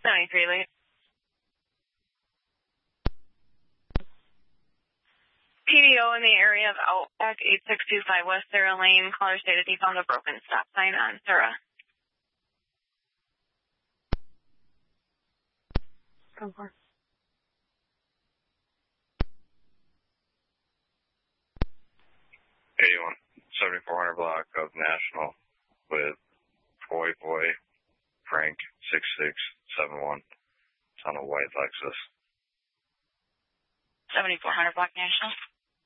73 late. PDO in the area of Outback 8625 West Sarah Lane. Caller stated he found a broken stop sign on Sarah. Go for it. 7400 block of National with Boy Frank 6671. It's on a white Lexus. 7400 block National.